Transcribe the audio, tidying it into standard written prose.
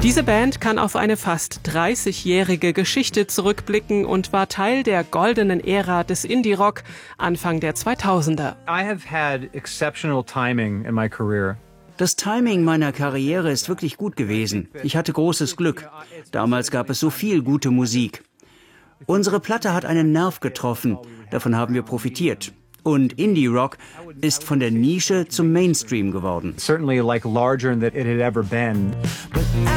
Diese Band kann auf eine fast 30-jährige Geschichte zurückblicken und war Teil der goldenen Ära des Indie-Rock Anfang der 2000er. I have had exceptional timing in my career. Das Timing meiner Karriere ist wirklich gut gewesen. Ich hatte großes Glück. Damals gab es so viel gute Musik. Unsere Platte hat einen Nerv getroffen. Davon haben wir profitiert. Und Indie-Rock ist von der Nische zum Mainstream geworden. Certainly like larger than it had ever been.